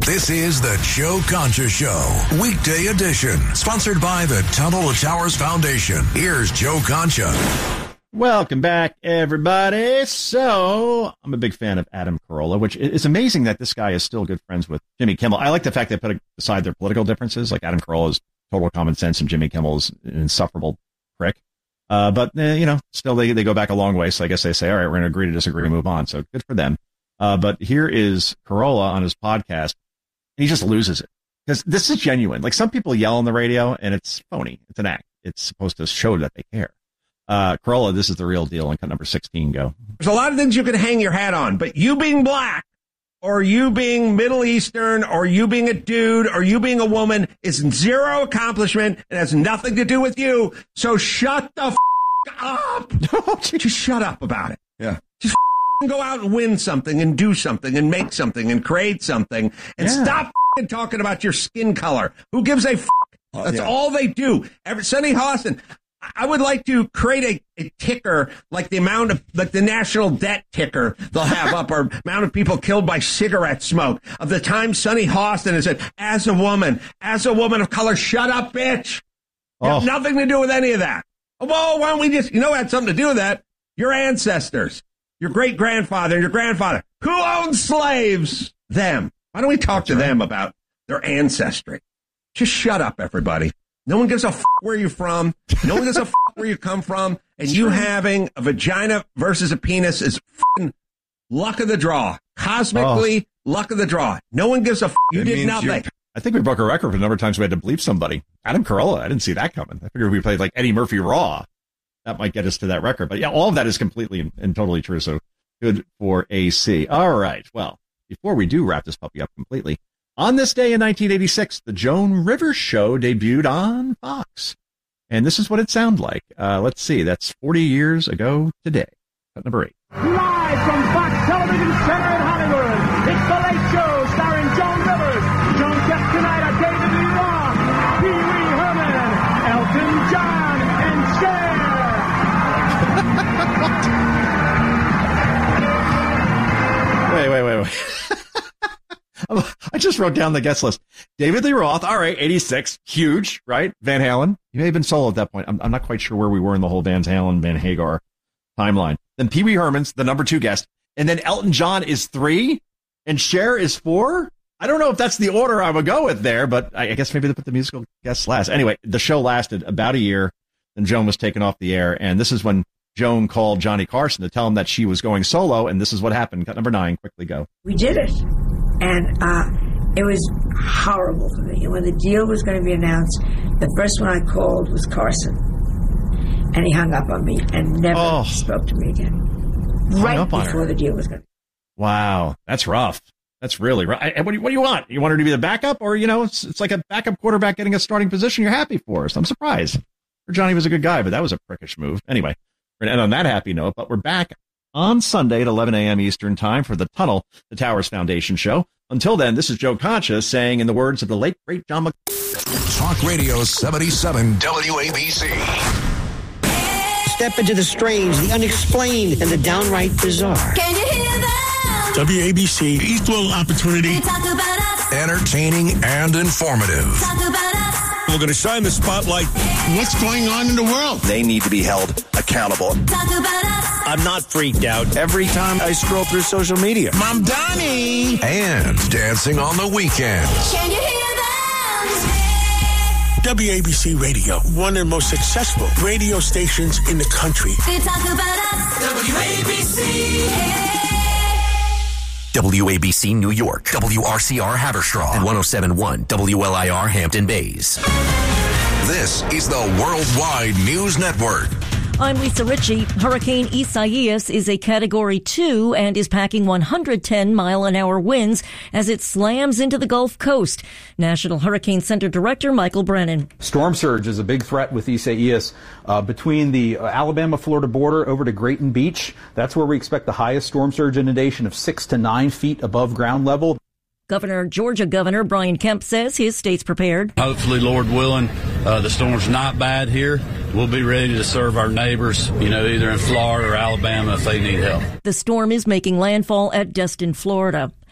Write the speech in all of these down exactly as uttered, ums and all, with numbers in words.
This is the Joe Concha Show, weekday edition, sponsored by the Tunnel to Towers Foundation. Here's Joe Concha. Welcome back, everybody. So, I'm a big fan of Adam Carolla, which is amazing that this guy is still good friends with Jimmy Kimmel. I like the fact they put aside their political differences, like Adam Carolla is total common sense and Jimmy Kimmel is an insufferable prick. Uh, but, eh, you know, still they, they go back a long way, so I guess they say, all right, we're going to agree to disagree and move on. So, good for them. Uh, but here is Carolla on his podcast, and he just loses it. Because this is genuine. Like, some people yell on the radio, and it's phony. It's an act. It's supposed to show that they care. Uh, Carolla, this is the real deal. And cut number sixteen, go. There's a lot of things you can hang your hat on, but you being black, or you being Middle Eastern, or you being a dude, or you being a woman is zero accomplishment and has nothing to do with you. So shut the f- up. Just shut up about it. Yeah. Just f- go out and win something and do something and make something and create something and yeah. stop f- talking about your skin color. Who gives a f- oh, That's yeah. all they do. Every Sunny Hawson. I would like to create a, a ticker, like the amount of, like the national debt ticker they'll have up, or amount of people killed by cigarette smoke, of the time Sunny Hawson has said, as a woman, as a woman of color, shut up, bitch. You oh. have nothing to do with any of that. Well, why don't we just, you know, it had something to do with that? Your ancestors, your great grandfather, your grandfather, who owned slaves? Them. Why don't we talk That's to right. them about their ancestry? Just shut up, everybody. No one gives a f*** where you're from. No one gives a f*** where you come from. And you having a vagina versus a penis is f***ing luck of the draw. Cosmically, oh. luck of the draw. No one gives a f***. You it did nothing. I think we broke a record for the number of times we had to bleep somebody. Adam Carolla, I didn't see that coming. I figured we played like Eddie Murphy Raw. That might get us to that record. But yeah, all of that is completely and, and totally true. So good for A C. All right. Well, before we do wrap this puppy up completely, on this day in nineteen eighty-six, the Joan Rivers Show debuted on Fox. And this is what it sounded like. Uh, let's see. That's forty years ago today. Cut number eight. Live from Fox Television Center in Hollywood, it's The Late Show starring Joan Rivers. Joan guests tonight are David Lee Roth, Pee Wee Herman, Elton John, and Cher. wait, wait, wait, wait. I just wrote down the guest list. David Lee Roth, all right, eighty-six, huge, right? Van Halen, he may have been solo at that point. I'm, I'm not quite sure where we were in the whole Van Halen, Van Hagar timeline. Then Pee Wee Herman's the number two guest, and then Elton John is three, and Cher is four. I don't know if that's the order I would go with there, but I guess maybe they put the musical guests last. Anyway, the show lasted about a year, then Joan was taken off the air, and this is when Joan called Johnny Carson to tell him that she was going solo, and this is what happened. Cut number nine, quickly go. We did it. And uh, it was horrible for me. And when the deal was going to be announced, the first one I called was Carson. And he hung up on me and never oh. spoke to me again. Right before the deal was going to be. Wow, that's rough. That's really rough. I, what, do you, what do you want? You want her to be the backup? Or, you know, it's, it's like a backup quarterback getting a starting position you're happy for. So I'm surprised. Johnny was a good guy, but that was a prickish move. Anyway, we're going to end on that happy note, but we're back on Sunday at eleven a.m. Eastern Time for the Tunnel to Towers Foundation show. Until then, this is Joe Concha saying, in the words of the late, great John Mc... Talk Radio seventy-seven W A B C. Step into the strange, the unexplained, and the downright bizarre. Can you hear that? W A B C, equal opportunity. Talk about us. Entertaining and informative. Talk about us. We're going to shine the spotlight. What's going on in the world? They need to be held accountable. Talk about us. I'm not freaked out every time I scroll through social media. Mom Donnie! And dancing on the weekends. Can you hear that? W A B C Radio, one of the most successful radio stations in the country. They talk about us. W A B C. W A B C New York, W R C R Haverstraw, and one oh seven point one W L I R Hampton Bays. This is the Worldwide News Network. I'm Lisa Ritchie. Hurricane Isaias is a Category two and is packing one hundred ten mile an hour winds as it slams into the Gulf Coast. National Hurricane Center Director Michael Brennan. Storm surge is a big threat with Isaias uh, between the uh, Alabama-Florida border over to Grayton Beach. That's where we expect the highest storm surge inundation of six to nine feet above ground level. Governor, Georgia Governor Brian Kemp says his state's prepared. Hopefully, Lord willing, uh, the storm's not bad here. We'll be ready to serve our neighbors, you know, either in Florida or Alabama if they need help. The storm is making landfall at Destin, Florida.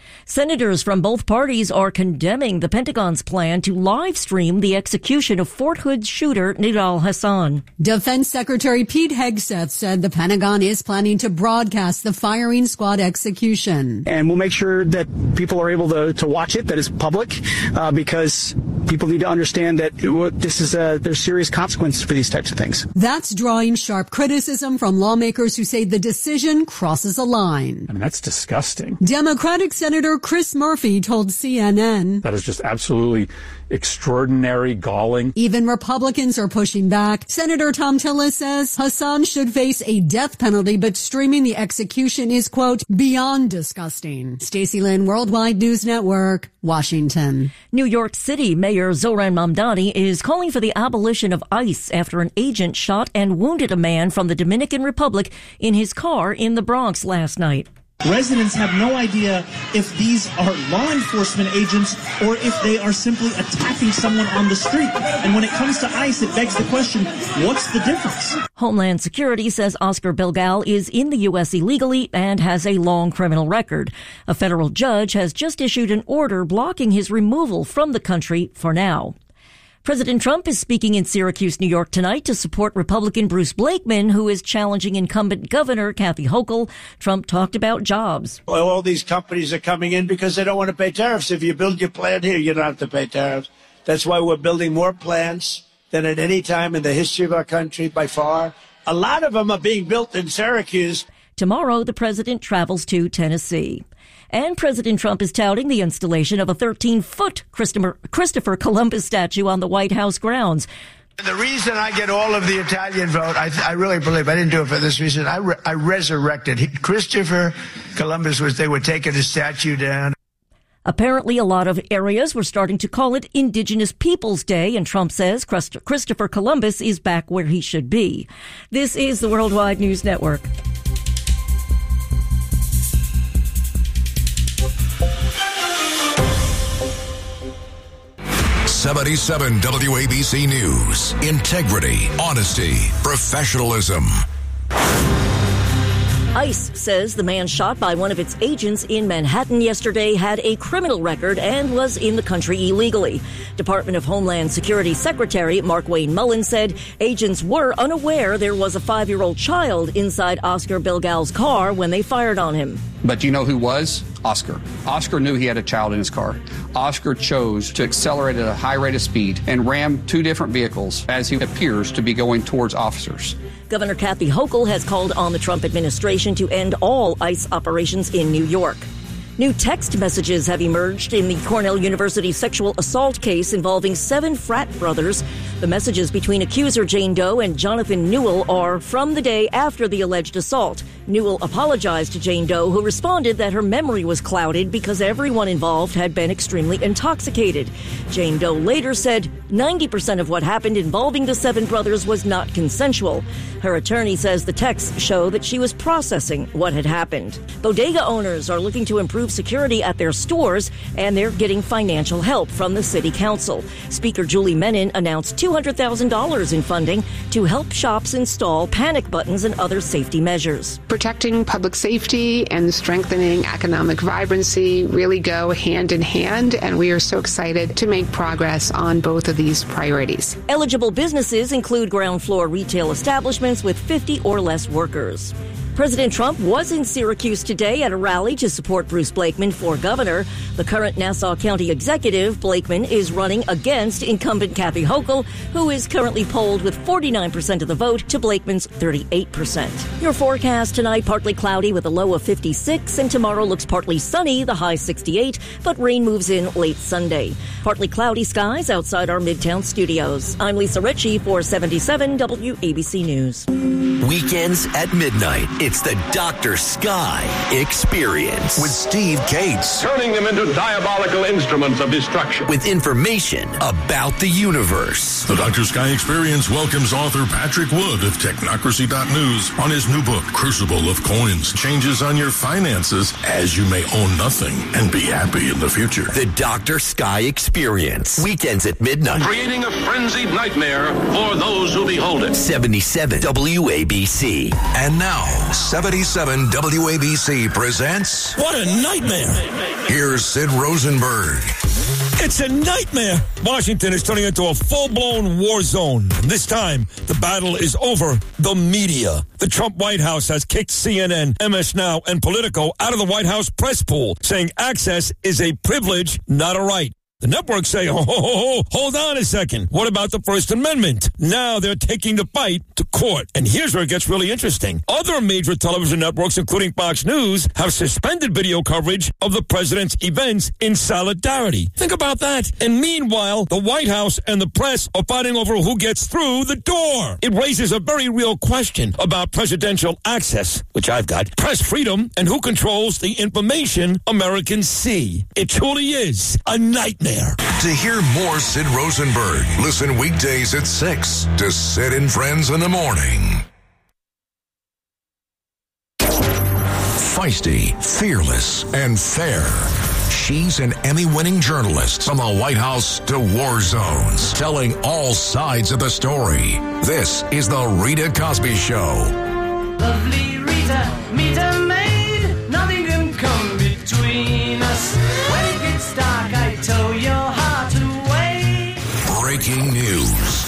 Senators from both parties are condemning the Pentagon's plan to live stream the execution of Fort Hood shooter Nidal Hasan. Defense Secretary Pete Hegseth said the Pentagon is planning to broadcast the firing squad execution. And we'll make sure that people are able to, to watch it, that it's public, uh, because people need to understand that it, this is a, there's serious consequences for these types of things. That's drawing sharp criticism from lawmakers who say the decision crosses a line. I mean, that's disgusting. Democratic Senator Chris Murphy told C N N. That is just absolutely extraordinary, galling. Even Republicans are pushing back. Senator Tom Tillis says Hasan should face a death penalty, but streaming the execution is, quote, beyond disgusting. Stacey Lynn, Worldwide News Network, Washington. New York City Mayor Zohran Mamdani is calling for the abolition of ICE after an agent shot and wounded a man from the Dominican Republic in his car in the Bronx last night. Residents have no idea if these are law enforcement agents or if they are simply attacking someone on the street. And when it comes to ICE, it begs the question, what's the difference? Homeland Security says Oscar Bilgal is in the U S illegally and has a long criminal record. A federal judge has just issued an order blocking his removal from the country for now. President Trump is speaking in Syracuse, New York tonight to support Republican Bruce Blakeman, who is challenging incumbent Governor Kathy Hochul. Trump talked about jobs. Well, all these companies are coming in because they don't want to pay tariffs. If you build your plant here, you don't have to pay tariffs. That's why we're building more plants than at any time in the history of our country by far. A lot of them are being built in Syracuse. Tomorrow, the president travels to Tennessee. And President Trump is touting the installation of a thirteen-foot Christopher, Christopher Columbus statue on the White House grounds. The reason I get all of the Italian vote, I, I really believe, I didn't do it for this reason, I, re- I resurrected. He, Christopher Columbus was, they were taking his statue down. Apparently, a lot of areas were starting to call it Indigenous Peoples Day, and Trump says Christ- Christopher Columbus is back where he should be. This is the Worldwide News Network. seventy-seven W A B C News. Integrity, honesty, professionalism. ICE says the man shot by one of its agents in Manhattan yesterday had a criminal record and was in the country illegally. Department of Homeland Security Secretary Mark Wayne Mullen said agents were unaware there was a five-year-old child inside Oscar Bilgal's car when they fired on him. But do you know who was? Oscar. Oscar knew he had a child in his car. Oscar chose to accelerate at a high rate of speed and ram two different vehicles as he appears to be going towards officers. Governor Kathy Hochul has called on the Trump administration to end all ICE operations in New York. New text messages have emerged in the Cornell University sexual assault case involving seven frat brothers. The messages between accuser Jane Doe and Jonathan Newell are from the day after the alleged assault. Newell apologized to Jane Doe, who responded that her memory was clouded because everyone involved had been extremely intoxicated. Jane Doe later said ninety percent of what happened involving the seven brothers was not consensual. Her attorney says the texts show that she was processing what had happened. Bodega owners are looking to improve security at their stores, and they're getting financial help from the city council. Speaker Julie Menin announced two hundred thousand dollars in funding to help shops install panic buttons and other safety measures. Protecting public safety and strengthening economic vibrancy really go hand in hand, and we are so excited to make progress on both of these priorities. Eligible businesses include ground floor retail establishments with fifty or less workers. President Trump was in Syracuse today at a rally to support Bruce Blakeman for governor. The current Nassau County executive, Blakeman, is running against incumbent Kathy Hochul, who is currently polled with forty-nine percent of the vote to Blakeman's thirty-eight percent. Your forecast tonight, partly cloudy with a low of fifty-six, and tomorrow looks partly sunny, the high sixty-eight, but rain moves in late Sunday. Partly cloudy skies outside our Midtown studios. I'm Lisa Ritchie for seventy-seven W A B C News. Weekends at midnight. It's the Doctor Sky Experience. With Steve Cates. Turning them into diabolical instruments of destruction. With information about the universe. The Doctor Sky Experience welcomes author Patrick Wood of Technocracy dot news on his new book, Crucible of Coins. Changes on your finances as you may own nothing and be happy in the future. The Doctor Sky Experience. Weekends at midnight. Creating a frenzied nightmare for those who behold it. seventy-seven W A B B C. And now, seventy-seven W A B C presents... What a nightmare! Here's Sid Rosenberg. It's a nightmare! Washington is turning into a full-blown war zone. This time, the battle is over the media. The Trump White House has kicked C N N, M S Now, and Politico out of the White House press pool, saying access is a privilege, not a right. The networks say, oh, ho, ho, ho, hold on a second. What about the First Amendment? Now they're taking the fight to court. And here's where it gets really interesting. Other major television networks, including Fox News, have suspended video coverage of the president's events in solidarity. Think about that. And meanwhile, the White House and the press are fighting over who gets through the door. It raises a very real question about presidential access, which I've got, press freedom, and who controls the information Americans see. It truly is a nightmare. To hear more Sid Rosenberg, listen weekdays at six to Sid and Friends in the Morning. Feisty, fearless, and fair. She's an Emmy-winning journalist from the White House to war zones, telling all sides of the story. This is The Rita Cosby Show. Lovely Rita, meet a maid. Nothing can come between us. When it gets dark, I tow your heart away. Breaking news.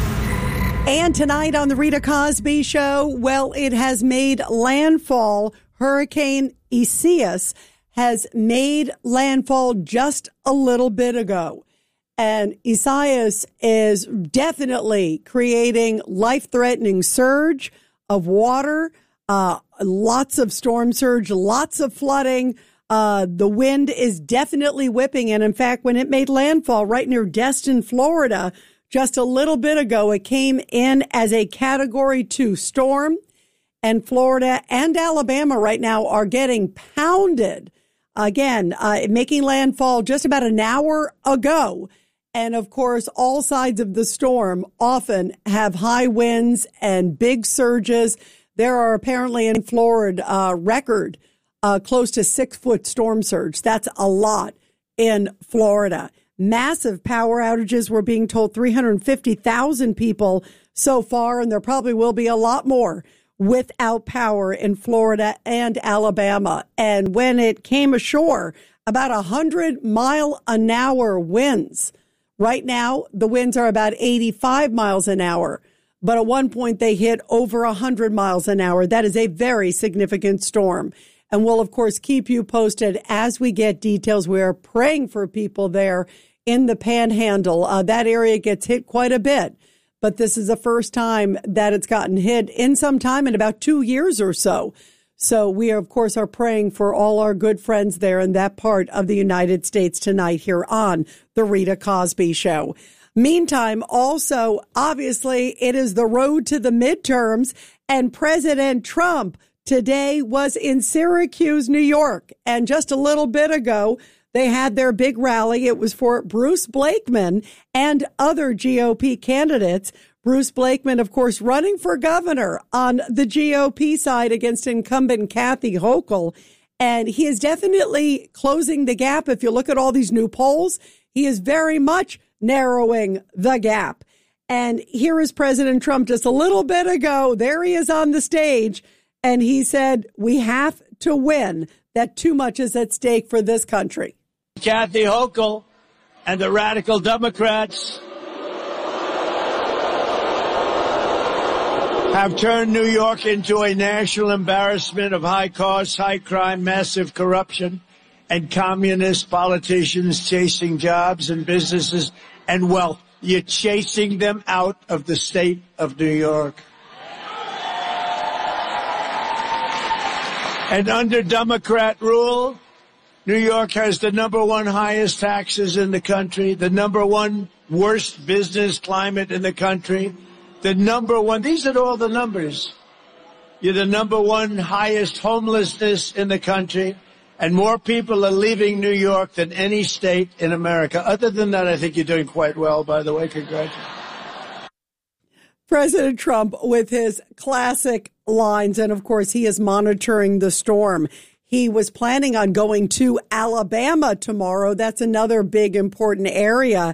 And tonight on The Rita Cosby Show, well, it has made landfall. Hurricane Isaias has made landfall just a little bit ago. And Isaias is definitely creating life-threatening surge of water, uh, lots of storm surge, lots of flooding. Uh, the wind is definitely whipping. And in fact, when it made landfall right near Destin, Florida, just a little bit ago, it came in as a category two storm. And Florida and Alabama right now are getting pounded. Again, uh, making landfall just about an hour ago. And of course, all sides of the storm often have high winds and big surges. There are apparently in Florida uh, record uh, close to six foot storm surge. That's a lot in Florida. Massive power outages. We're being told three hundred fifty thousand people so far, and there probably will be a lot more without power in Florida and Alabama. And when it came ashore, about one hundred mile an hour winds. Right now, the winds are about eighty-five miles an hour. But at one point, they hit over one hundred miles an hour. That is a very significant storm. And we'll, of course, keep you posted as we get details. We're praying for people there in the Panhandle. Uh, that area gets hit quite a bit. But this is the first time that it's gotten hit in some time, in about two years or so. So we, of course, are praying for all our good friends there in that part of the United States tonight here on The Rita Cosby Show. Meantime, also, obviously, it is the road to the midterms, and President Trump today was in Syracuse, New York. And just a little bit ago, they had their big rally. It was for Bruce Blakeman and other G O P candidates. Bruce Blakeman, of course, running for governor on the G O P side against incumbent Kathy Hochul. And he is definitely closing the gap. If you look at all these new polls, he is very much narrowing the gap. And here is President Trump just a little bit ago. There he is on the stage. And he said, we have to win, that too much is at stake for this country. Kathy Hochul and the radical Democrats have turned New York into a national embarrassment of high costs, high crime, massive corruption, and communist politicians chasing jobs and businesses and wealth. You're chasing them out of the state of New York. And under Democrat rule, New York has the number one highest taxes in the country, the number one worst business climate in the country, the number one, these are all the numbers. You're the number one highest homelessness in the country, and more people are leaving New York than any state in America. Other than that, I think you're doing quite well, by the way. Congratulations. President Trump with his classic lines, and of course, he is monitoring the storm. He was planning on going to Alabama tomorrow. That's another big, important area.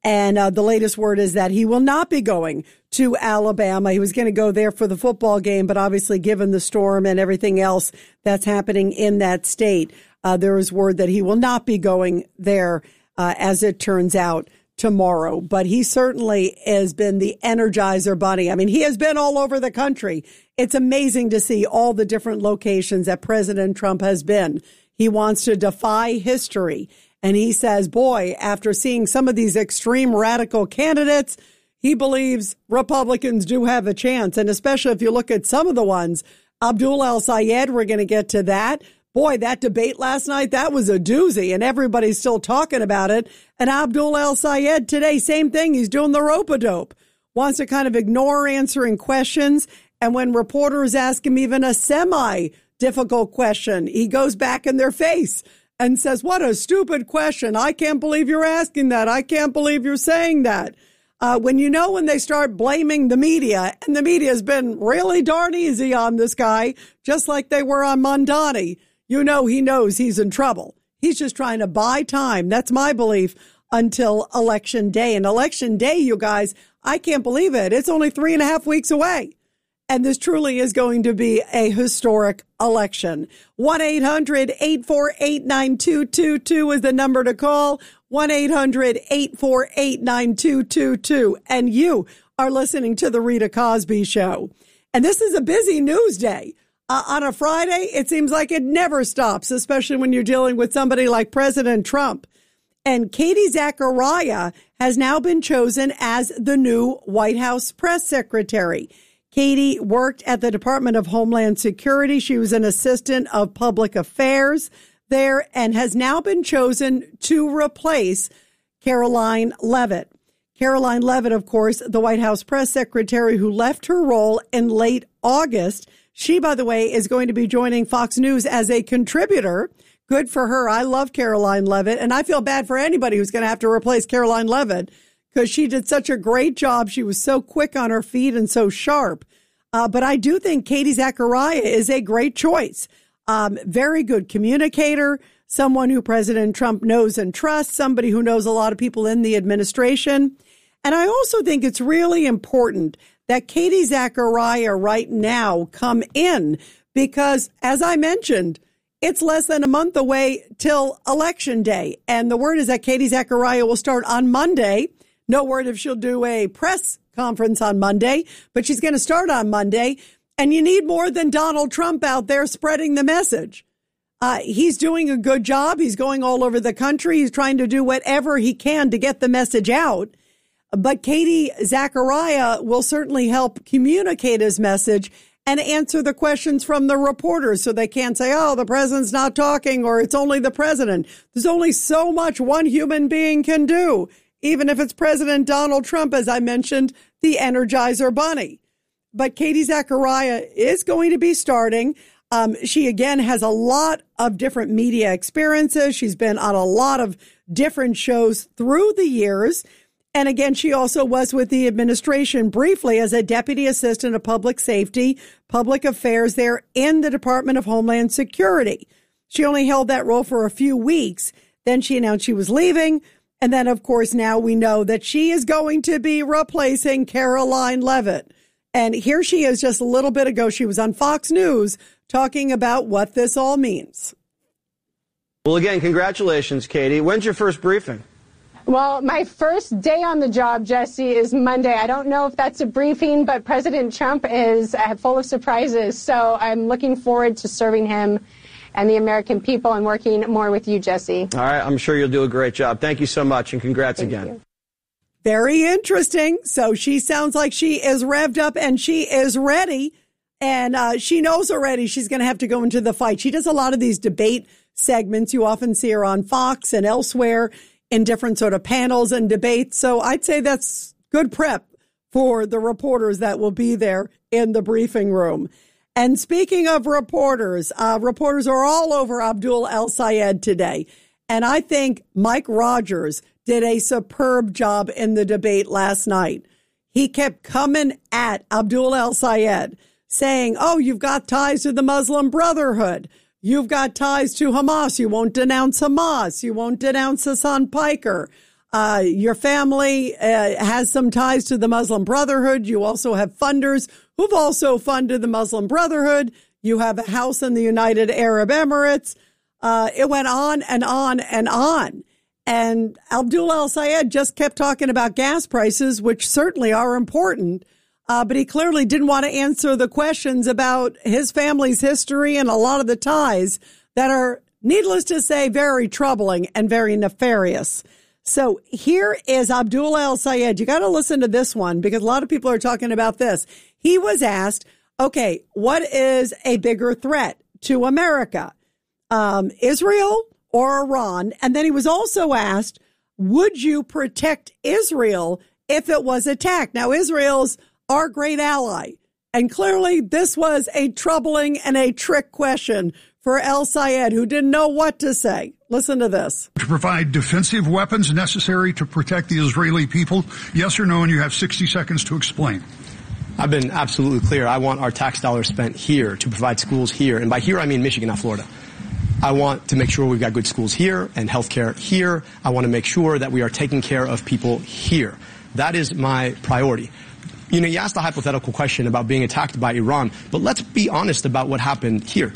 And uh, the latest word is that he will not be going to Alabama. He was going to go there for the football game, but obviously given the storm and everything else that's happening in that state, uh, there is word that he will not be going there, uh, as it turns out, tomorrow. But he certainly has been the Energizer Bunny. I mean, he has been all over the country. It's amazing to see all the different locations that President Trump has been. He wants to defy history. And he says, boy, after seeing some of these extreme radical candidates, he believes Republicans do have a chance. And especially if you look at some of the ones, Abdul El-Sayed, we're going to get to that. Boy, that debate last night, that was a doozy, and everybody's still talking about it. And Abdul El-Sayed today, same thing. He's doing the rope-a-dope, wants to kind of ignore answering questions. And when reporters ask him even a semi-difficult question, he goes back in their face and says, what a stupid question. I can't believe you're asking that. I can't believe you're saying that. Uh, when you know when they start blaming the media, and the media has been really darn easy on this guy, just like they were on Mondani, you know he knows he's in trouble. He's just trying to buy time. That's my belief until Election Day. And Election Day, you guys, I can't believe it. It's only three and a half weeks away. And this truly is going to be a historic election. one eight hundred eight four eight nine two two two is the number to call. one eight hundred eight four eight nine two two two. And you are listening to The Rita Cosby Show. And this is a busy news day. Uh, on a Friday, it seems like it never stops, especially when you're dealing with somebody like President Trump. And Katie Zachariah has now been chosen as the new White House press secretary. Katie worked at the Department of Homeland Security. She was an assistant of public affairs there and has now been chosen to replace Karoline Leavitt. Karoline Leavitt, of course, the White House press secretary who left her role in late August. She, by the way, is going to be joining Fox News as a contributor. Good for her. I love Karoline Leavitt, and I feel bad for anybody who's going to have to replace Karoline Leavitt, because she did such a great job. She was so quick on her feet and so sharp. Uh, but I do think Katie Zachariah is a great choice. Um, very good communicator, someone who President Trump knows and trusts, somebody who knows a lot of people in the administration. And I also think it's really important that Katie Zachariah right now come in because, as I mentioned, it's less than a month away till Election Day. And the word is that Katie Zachariah will start on Monday. No word if she'll do a press conference on Monday, but she's going to start on Monday. And you need more than Donald Trump out there spreading the message. Uh, he's doing a good job. He's going all over the country. He's trying to do whatever he can to get the message out. But Katie Zachariah will certainly help communicate his message and answer the questions from the reporters so they can't say, oh, the president's not talking or it's only the president. There's only so much one human being can do. Even if it's President Donald Trump, as I mentioned, the Energizer Bunny. But Katie Zachariah is going to be starting. Um, she, again, has a lot of different media experiences. She's been on a lot of different shows through the years. And again, she also was with the administration briefly as a deputy assistant of public safety, public affairs there in the Department of Homeland Security. She only held that role for a few weeks. Then she announced she was leaving. And then, of course, now we know that she is going to be replacing Karoline Leavitt. And here she is just a little bit ago. She was on Fox News talking about what this all means. Well, again, congratulations, Katie. When's your first briefing? Well, my first day on the job, Jesse, is Monday. I don't know if that's a briefing, but President Trump is uh, full of surprises. So I'm looking forward to serving him and the American people and working more with you, Jesse. All right. I'm sure you'll do a great job. Thank you so much, and congrats Thank again. You. Very interesting. So she sounds like she is revved up and she is ready. And uh, she knows already she's going to have to go into the fight. She does a lot of these debate segments. You often see her on Fox and elsewhere in different sort of panels and debates. So I'd say that's good prep for the reporters that will be there in the briefing room. And speaking of reporters, uh, reporters are all over Abdul El-Sayed today. And I think Mike Rogers did a superb job in the debate last night. He kept coming at Abdul El-Sayed, saying, oh, you've got ties to the Muslim Brotherhood. You've got ties to Hamas. You won't denounce Hamas. You won't denounce Hassan Piker. Uh, your family uh, has some ties to the Muslim Brotherhood. You also have funders who've also funded the Muslim Brotherhood. You have a house in the United Arab Emirates. Uh, it went on and on and on. And Abdul El-Sayed just kept talking about gas prices, which certainly are important. Uh, but he clearly didn't want to answer the questions about his family's history and a lot of the ties that are, needless to say, very troubling and very nefarious. So here is Abdul El-Sayed. You got to listen to this one because a lot of people are talking about this. He was asked, okay, what is a bigger threat to America, um, Israel or Iran? And then he was also asked, would you protect Israel if it was attacked? Now, Israel's our great ally. And clearly this was a troubling and a trick question for El-Sayed, who didn't know what to say. Listen to this. To provide defensive weapons necessary to protect the Israeli people, yes or no, and you have sixty seconds to explain. I've been absolutely clear. I want our tax dollars spent here to provide schools here. And by here, I mean Michigan, not Florida. I want to make sure we've got good schools here and healthcare here. I want to make sure that we are taking care of people here. That is my priority. You know, you asked a hypothetical question about being attacked by Iran, but let's be honest about what happened here.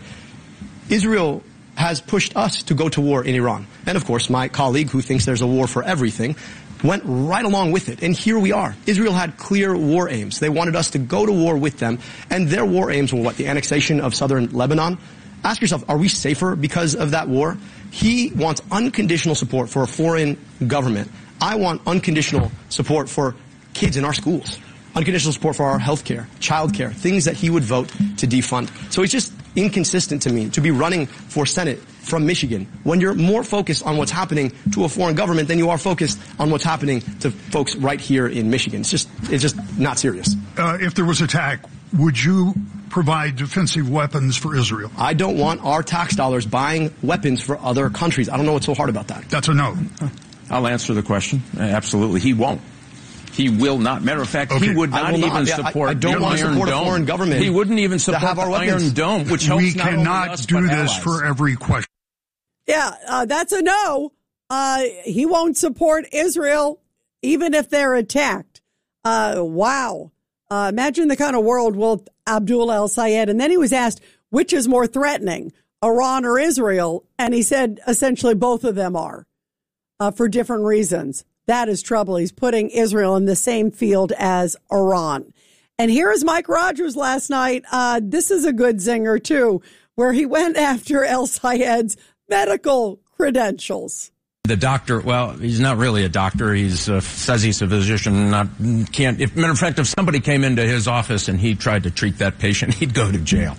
Israel has pushed us to go to war in Iran. And of course, my colleague who thinks there's a war for everything went right along with it. And here we are. Israel had clear war aims. They wanted us to go to war with them. And their war aims were what? The annexation of southern Lebanon? Ask yourself, are we safer because of that war? He wants unconditional support for a foreign government. I want unconditional support for kids in our schools. Unconditional support for our health care, child care, things that he would vote to defund. So it's just inconsistent to me to be running for Senate from Michigan when you're more focused on what's happening to a foreign government than you are focused on what's happening to folks right here in Michigan. It's just, it's just not serious. Uh, if there was attack, would you provide defensive weapons for Israel? I don't want our tax dollars buying weapons for other countries. I don't know what's so hard about that. That's a no. I'll answer the question. Absolutely. He won't. He will not. Matter of fact, okay. he would not even not. support I, I don't the want to Iron support Dome. a foreign government. He wouldn't even support have our the weapons. Iron Dome, which helps we not cannot only us, do but this allies. for every question. Yeah, uh, that's a no. Uh, he won't support Israel even if they're attacked. Uh, wow. Uh, imagine the kind of world with Abdul El-Sayed. And then he was asked, which is more threatening, Iran or Israel? And he said, essentially, both of them are uh, for different reasons. That is trouble. He's putting Israel in the same field as Iran. And here is Mike Rogers last night. Uh, this is a good zinger, too, where he went after El-Sayed's medical credentials. The doctor, well, he's not really a doctor. He's uh, says he's a physician. Not can't. If matter of fact, if somebody came into his office and he tried to treat that patient, he'd go to jail.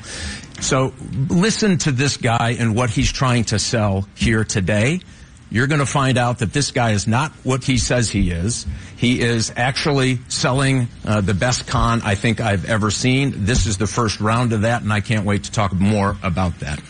So listen to this guy and what he's trying to sell here today. You're going to find out that this guy is not what he says he is. He is actually selling uh, the best con I think I've ever seen. This is the first round of that, and I can't wait to talk more about that.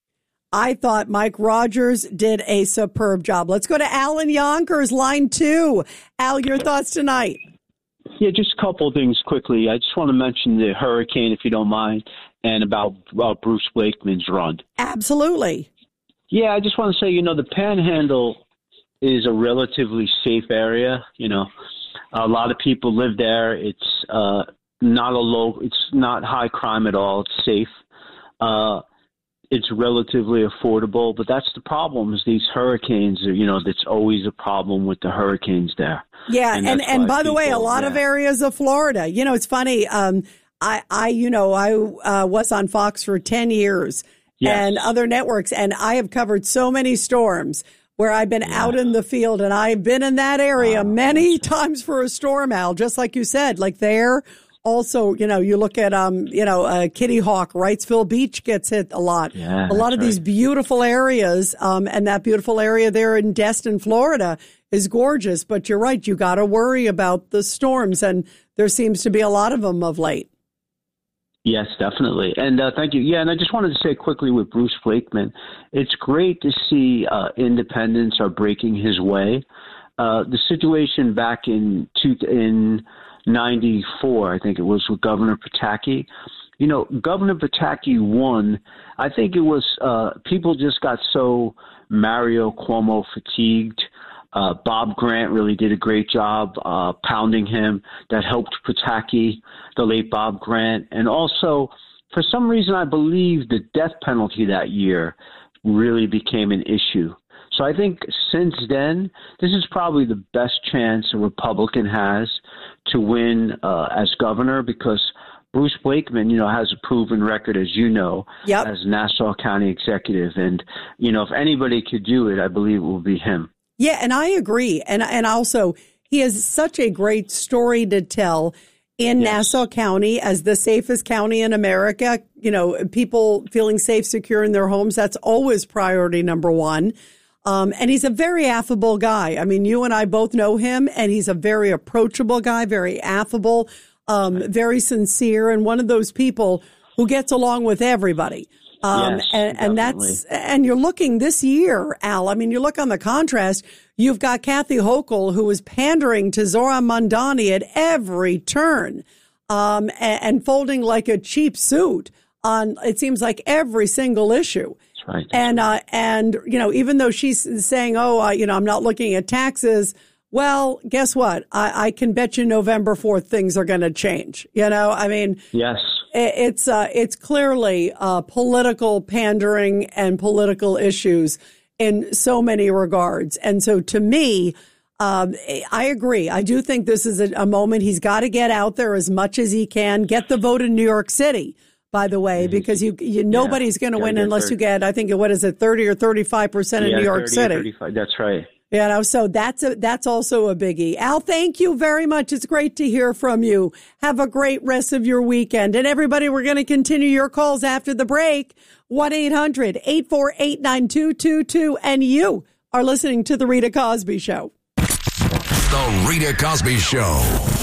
I thought Mike Rogers did a superb job. Let's go to Alan Yonkers, line two. Al, your thoughts tonight? Yeah, just a couple of things quickly. I just want to mention the hurricane, if you don't mind, and about uh, Bruce Blakeman's run. Absolutely. Yeah, I just want to say, you know, the Panhandle is a relatively safe area. You know, a lot of people live there. It's uh, not a low, it's not high crime at all. It's safe. Uh, it's relatively affordable, but that's the problem is these hurricanes are, you know, that's always a problem with the hurricanes there. Yeah. And, and, and by the way, a lot yeah. of areas of Florida, you know, it's funny. Um, I, I, you know, I uh, was on Fox for ten years. Yes. And other networks. And I have covered so many storms where I've been yeah. out in the field and I've been in that area wow. many times for a storm, Al, just like you said, like there. Also, you know, you look at, um, you know, uh, Kitty Hawk, Wrightsville Beach gets hit a lot. Yeah, a lot of right. these beautiful areas. Um, and that beautiful area there in Destin, Florida is gorgeous. But you're right. You got to worry about the storms. And there seems to be a lot of them of late. Yes, definitely. And uh, thank you. Yeah, and I just wanted to say quickly with Bruce Blakeman, it's great to see uh, independents are breaking his way. Uh, the situation back in two, in ninety-four, I think it was, with Governor Pataki. You know, Governor Pataki won. I think it was uh, people just got so Mario Cuomo fatigued. Uh, Bob Grant really did a great job uh, pounding him. That helped Pataki, the late Bob Grant. And also, for some reason, I believe the death penalty that year really became an issue. So I think since then, this is probably the best chance a Republican has to win uh, as governor, because Bruce Blakeman, you know, has a proven record, as you know, yep. as Nassau County executive. And, you know, if anybody could do it, I believe it will be him. Yeah, and I agree. And and also, he has such a great story to tell in yes. Nassau County as the safest county in America. You know, people feeling safe, secure in their homes, that's always priority number one. Um, and he's a very affable guy. I mean, you and I both know him, and he's a very approachable guy, very affable, um, very sincere, and one of those people who gets along with everybody. Um, yes, and, and that's, and you're looking this year, Al, I mean, you look on the contrast, you've got Kathy Hochul, who was pandering to Zohran Mamdani at every turn, um, and, and folding like a cheap suit on, it seems like every single issue. That's right. That's and, right. uh, and, you know, even though she's saying, oh, uh, you know, I'm not looking at taxes. Well, guess what? I, I can bet you November fourth things are going to change. You know, I mean, yes, it, it's uh, it's clearly uh, political pandering and political issues in so many regards. And so to me, um, I agree. I do think this is a, a moment he's got to get out there as much as he can, get the vote in New York City, by the way, because you, you nobody's going to win unless thirty. You get, I think, what is it, thirty or thirty-five percent in yeah, New York City. thirty-five, that's right. You know, so that's a, that's also a biggie. Al, thank you very much. It's great to hear from you. Have a great rest of your weekend. And everybody, we're going to continue your calls after the break. one eight hundred eight four eight nine two two two. And you are listening to The Rita Cosby Show. The Rita Cosby Show.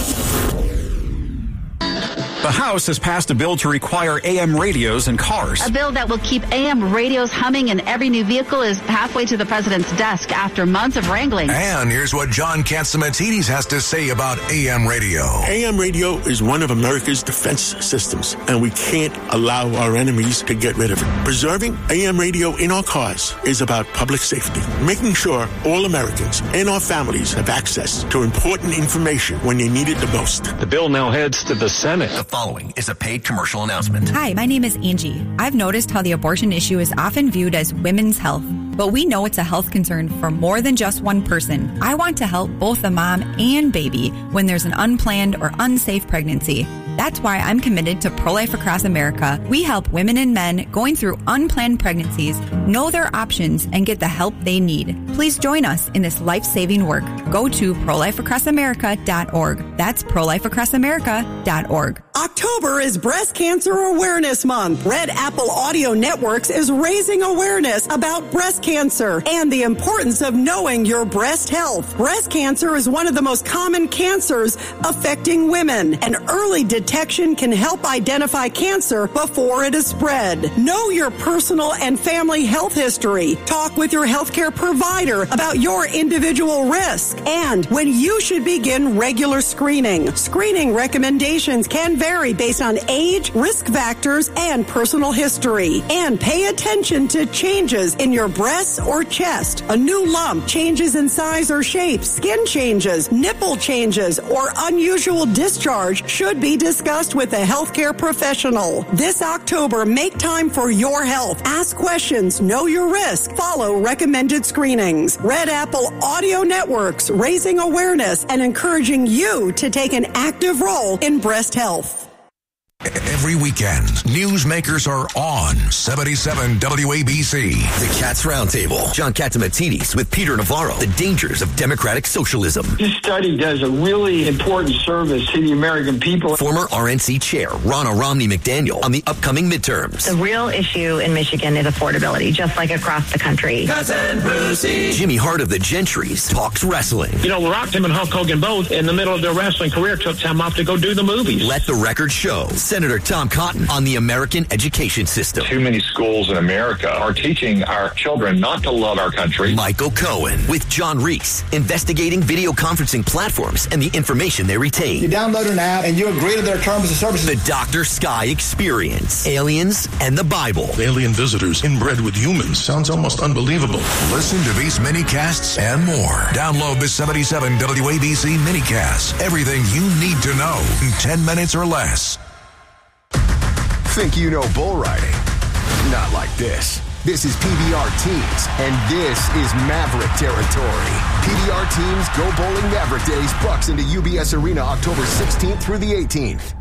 The House has passed a bill to require A M radios in cars. A bill that will keep A M radios humming in every new vehicle is halfway to the president's desk after months of wrangling. And here's what John Catsimatidis has to say about A M radio. A M radio is one of America's defense systems, and we can't allow our enemies to get rid of it. Preserving A M radio in our cars is about public safety, making sure all Americans and our families have access to important information when they need it the most. The bill now heads to the Senate. The following is a paid commercial announcement. Hi, my name is Angie. I've noticed how the abortion issue is often viewed as women's health, but we know it's a health concern for more than just one person. I want to help both the mom and baby when there's an unplanned or unsafe pregnancy. That's why I'm committed to Pro-Life Across America. We help women and men going through unplanned pregnancies know their options and get the help they need. Please join us in this life-saving work. Go to pro life across america dot org. That's pro life across america dot org. October is Breast Cancer Awareness Month. Red Apple Audio Networks is raising awareness about breast cancer and the importance of knowing your breast health. Breast cancer is one of the most common cancers affecting women, and early detection can help identify cancer before it is spread. Know your personal and family health history. Talk with your healthcare provider about your individual risk and when you should begin regular screening. Screening recommendations can vary based on age, risk factors, and personal history. And pay attention to changes in your breasts or chest. A new lump, changes in size or shape, skin changes, nipple changes, or unusual discharge should be discussed with a healthcare professional. This October, make time for your health. Ask questions, know your risk, follow recommended screenings. Red Apple Audio Networks, raising awareness and encouraging you to take an active role in breast health. Every weekend, newsmakers are on seventy-seven W A B C. The Cats Roundtable. John Catsimatidis with Peter Navarro. The dangers of democratic socialism. This study does a really important service to the American people. Former R N C chair Ronna Romney McDaniel on the upcoming midterms. The real issue in Michigan is affordability, just like across the country. Cousin Brucey. Jimmy Hart of the Gentrys talks wrestling. You know, Rock, Tim, and Hulk Hogan both, in the middle of their wrestling career, took time off to go do the movies. Let the record show. Senator Tom Tom Cotton on the American education system. Too many schools in America are teaching our children not to love our country. Michael Cohen with John Reese, investigating video conferencing platforms and the information they retain. You download an app and you agree to their terms and services. The Doctor Sky Experience, aliens and the Bible. Alien visitors inbred with humans. Sounds almost unbelievable. Listen to these mini-casts and more. Download the seventy-seven W A B C mini-cast. Everything you need to know in ten minutes or less. Think you know bull riding? Not like this. This is P B R Teams, and this is Maverick territory. P B R Teams Go Bowling Maverick Days Bucks into U B S Arena October sixteenth through the eighteenth.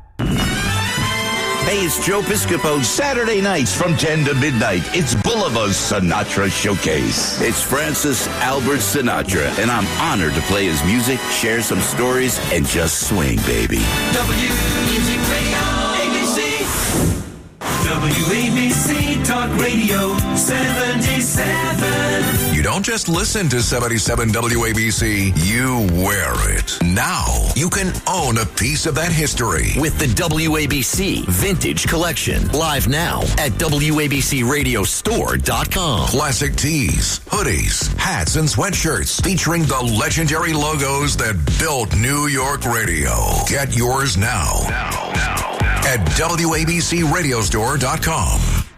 Hey, it's Joe Piscopo. Saturday nights from ten to midnight, it's Bolivar's Sinatra Showcase. It's Francis Albert Sinatra, and I'm honored to play his music, share some stories, and just swing, baby. W Music Radio, A B C. W A B C Talk Radio, seventy-seven. You don't just listen to seventy-seven W A B C, you wear it. Now, you can own a piece of that history. With the W A B C Vintage Collection. Live now at W A B C radio store dot com. Classic tees, hoodies, hats, and sweatshirts featuring the legendary logos that built New York radio. Get yours now. Now, now, now. At W A B C radio store dot com.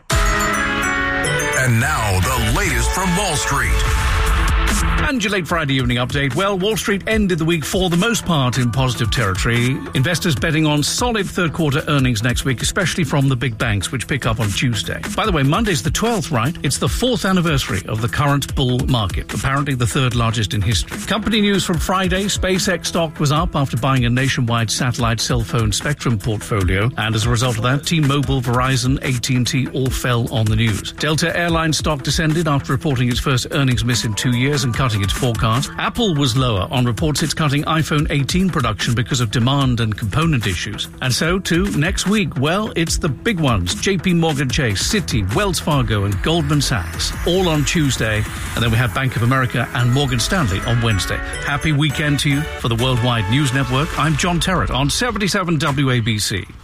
And now, the latest from Wall Street. And your late Friday evening update. Well, Wall Street ended the week for the most part in positive territory. Investors betting on solid third quarter earnings next week, especially from the big banks, which pick up on Tuesday. By the way, Monday's the twelfth, right? It's the fourth anniversary of the current bull market, apparently the third largest in history. Company news from Friday, SpaceX stock was up after buying a nationwide satellite cell phone spectrum portfolio. And as a result of that, T-Mobile, Verizon, A T and T all fell on the news. Delta Airlines stock descended after reporting its first earnings miss in two years and cutting its forecast. Apple was lower on reports it's cutting iPhone eighteen production because of demand and component issues. And so, too, next week, well, it's the big ones. J P Morgan Chase, Citi, Wells Fargo, and Goldman Sachs, all on Tuesday. And then we have Bank of America and Morgan Stanley on Wednesday. Happy weekend to you for the Worldwide News Network. I'm John Terrett on seventy-seven W A B C.